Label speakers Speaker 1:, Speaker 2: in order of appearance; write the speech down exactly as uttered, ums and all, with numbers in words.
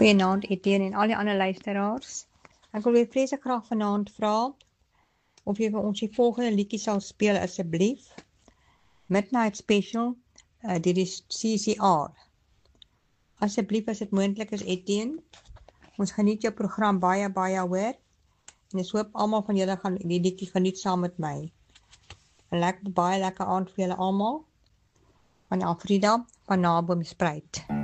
Speaker 1: Goeienaand Etienne en al die ander luisteraars. Ek wil weer vreeslik graag vanaand vra of jy vir ons die volgende liedjie sal speel asseblief. Midnight Special uh, deur die C C R. Asseblief as dit moontlik is Etienne. Ons geniet jou program baie baie hoor. En ek hoop almal van julle gaan die liedjie geniet saam met my. 'n Lekker baie lekker aand vir julle almal. Van Alfrida van Naboomspruit.